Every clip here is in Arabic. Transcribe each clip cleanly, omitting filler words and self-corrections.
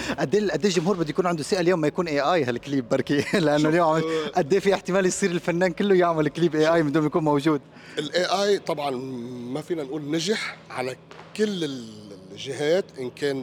قد ايه الجمهور بده يكون عنده ثقه اليوم ما يكون اي اي هالكليب بركي لانه اليوم قد ايه في احتمال يصير الفنان كله يعمل كليب اي اي من دون ما يكون موجود. الاي اي طبعا ما فينا نقول نجح على كل الجهات، ان كان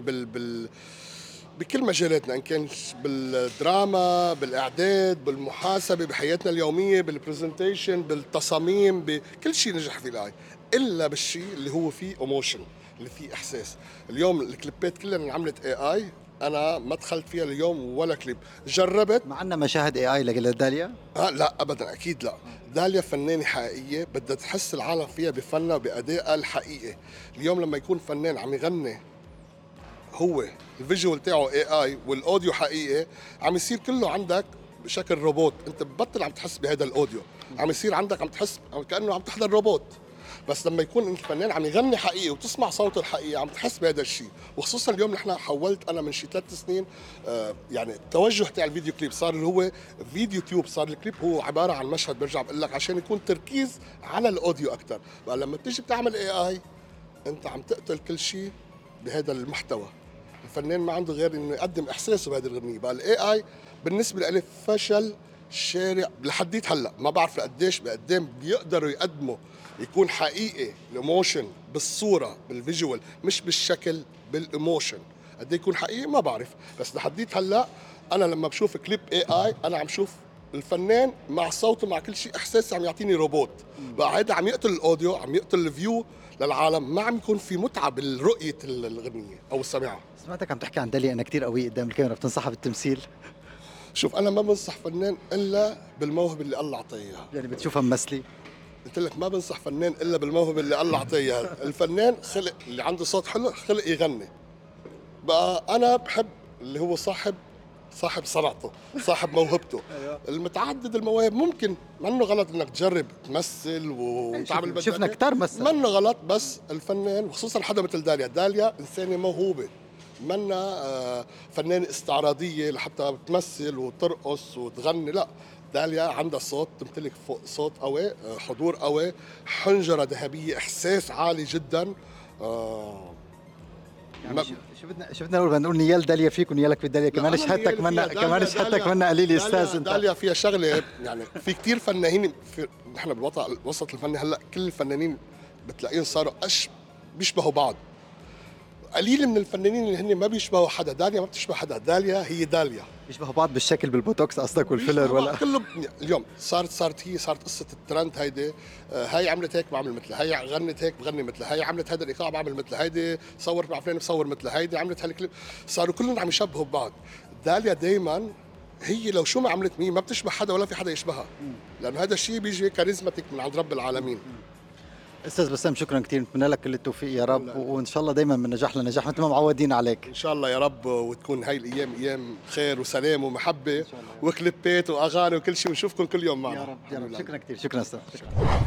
بكل مجالاتنا، ان كان بالدراما، بالاعداد، بالمحاسبه، بحياتنا اليوميه، بالبرزنتيشن، بالتصاميم، بكل شيء نجح فيه الاي، الا بالشيء اللي هو فيه ايموشن، اللي فيه احساس. اليوم الكليبات كلها انعملت اي اي، انا ما دخلت فيها اليوم ولا كليب. جربت. مع عنا مشاهد اي اي لداليا. لا ابدا، اكيد لا. داليا فنانه حقيقيه، بدها تحس العالم فيها بفنها وبادائها الحقيقي. اليوم لما يكون فنان عم يغني هو الفيجوال تاعه اي اي والاوديو حقيقي، عم يصير كله عندك بشكل روبوت. انت ببطل عم تحس بهذا الاوديو، عم يصير عندك عم تحس كانه عم تحضر روبوت. بس لما يكون الفنان عم يغني حقيقي وتسمع صوته الحقيقي، عم تحس بهذا الشيء. وخصوصا اليوم نحن حولت انا من شي 3 سنين، يعني التوجه تاع الفيديو كليب صار اللي هو فيديو تيوب. صار الكليب هو عباره عن مشهد، برجع بقول لك عشان يكون تركيز على الاوديو اكثر. بقى لما بتيجي بتعمل اي اي، انت عم تقتل كل شيء بهذا المحتوى. الفنان ما عنده غير انه يقدم احساسه بهذه الغنية. بقى الاي اي بالنسبه لي فشل شارع لحديت هلا. ما بعرف لقديش بقدام بيقدروا يقدموا يكون حقيقي الايموشن بالصوره بالفيجوال، مش بالشكل، بالايموشن. قد إيه يكون حقيقي ما بعرف. بس لحديت هلا انا لما بشوف كليب اي اي، انا عم شوف الفنان مع صوته مع كل شيء احساسي عم يعطيني روبوت. بقى هيدا عم يقتل الاوديو، عم يقتل الفيو للعالم، ما عم يكون في متعه بالرؤيه الغنيه او السماعه. سمعتك عم تحكي عن داليا انها كثير قوية قدام الكاميرا، بتنصحها بالتمثيل؟ شوف، انا ما بنصح فنان الا بالموهبه اللي الله عطيه اياها. يعني بتشوفها ممثلة؟ قلت لك ما بنصح فنان الا بالموهبه اللي الله عطيه اياها. الفنان خلق، اللي عنده صوت حلو خلق يغني. بقى انا بحب اللي هو صاحب صنعته، صاحب موهبته. المتعدد المواهب ممكن منه غلط انك تجرب تمثل وتعمل بدك. شفنا كتار مثل منه غلط، بس الفنان وخصوصا حدا مثل داليا انسانه موهوبه، منا فنانه استعراضيه لحتى بتمثل وترقص وتغني. لا، داليا عندها صوت، تمتلك صوت قوي، حضور قوي، حنجره ذهبيه، احساس عالي جدا. يعني شو بدنا نقول نيال داليا فيك ونيالك في داليا، كمان شهادتك منا، كمان شهادتك منا قليل استاذ انت. داليا فيها شغله، يعني في كثير فنانين نحن بالوسط الفني هلا كل الفنانين بتلاقيهم صاروا بيشبهوا بعض. قليل من الفنانين اللي هن ما بيشبهوا حدا. داليا ما بتشبه حدا، داليا هي داليا. بيشبهوا بعض بالشكل، بالبوتوكس قصدك والفيلر ولا؟ كله اليوم صارت قصه الترند هيدي. هاي عملت هيك بعمل مثلها، هاي غنت هيك بغني مثلها، هاي عملت هذا الايقاع بعمل مثلها، هيدي صورت مع فلان بصور مثلها، هيدي عملت هالكليب. صاروا كلهم عم يشبهوا ببعض. داليا دائما هي لو شو ما عملت مين ما بتشبه حدا ولا في حدا يشبهها، لانه هذا الشيء بيجي كاريزماتيك من عند رب العالمين. استاذ بسام شكرا كثير، نتمنى لك كل التوفيق يا رب، وان شاء الله دائما من نجاح لنجاح مثل ما معودين عليك. ان شاء الله يا رب، وتكون هاي الايام ايام خير وسلام ومحبه وكليبات واغاني وكل شيء، ونشوفكم كل يوم معنا يا رب. شكرا كثير، شكرا استاذ.